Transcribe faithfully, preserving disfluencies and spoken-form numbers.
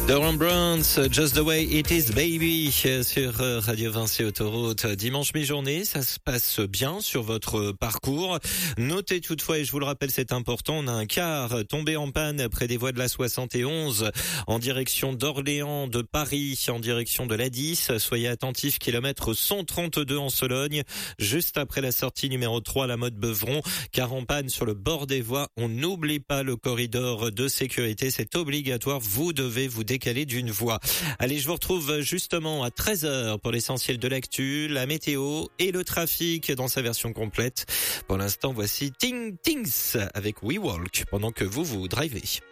The Rembrandts, Just the Way It Is Baby, sur Radio Vinci Autoroute. Dimanche mi-journée, ça se passe bien sur votre parcours. Notez toutefois, et je vous le rappelle, c'est important, on a un car tombé en panne près des voies de la soixante et onze, en direction d'Orléans, de Paris, en direction de l'A dix. Soyez attentifs, kilomètre cent trente-deux en Sologne, juste après la sortie numéro trois, la mode Beuvron. Car en panne sur le bord des voies, on n'oublie pas le corridor de sécurité, c'est obligatoire, vous devez vous décaler d'une voie. Allez, je vous retrouve justement à treize heures pour l'essentiel de l'actu, la météo et le trafic dans sa version complète. Pour l'instant, voici Ting Tings avec We Walk pendant que vous vous drivez.